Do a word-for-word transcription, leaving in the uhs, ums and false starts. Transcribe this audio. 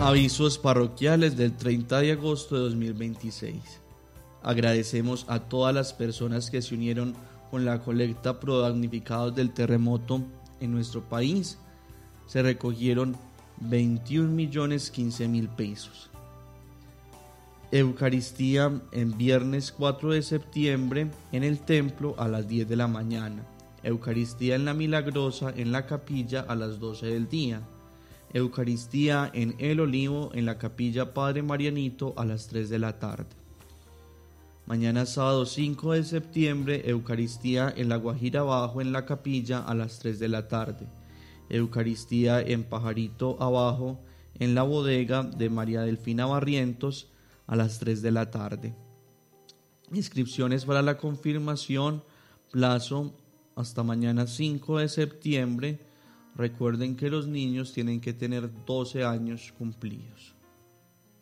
Avisos parroquiales del treinta de agosto de dos mil veintiséis. Agradecemos a todas las personas que se unieron con la colecta pro damnificados del terremoto en nuestro país. Se recogieron veintiún millones quince mil pesos. Eucaristía en viernes cuatro de septiembre en el templo a las diez de la mañana. Eucaristía en la Milagrosa en la capilla a las doce del día. Eucaristía en El Olivo en la capilla Padre Marianito a las tres de la tarde. Mañana sábado cinco de septiembre, Eucaristía en la Guajira Abajo en la capilla a las tres de la tarde. Eucaristía en Pajarito Abajo en la bodega de María Delfina Barrientos a las tres de la tarde. Inscripciones para la confirmación, plazo hasta mañana cinco de septiembre. Recuerden que los niños tienen que tener doce años cumplidos.